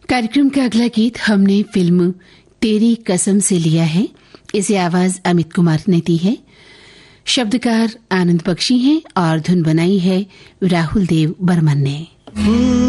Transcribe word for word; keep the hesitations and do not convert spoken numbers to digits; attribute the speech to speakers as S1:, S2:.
S1: कार्यक्रम का अगला गीत हमने फिल्म तेरी कसम से लिया है। इसे आवाज अमित कुमार ने दी है। शब्दकार आनंद बख्शी हैं और धुन बनाई है राहुल देव बर्मन ने।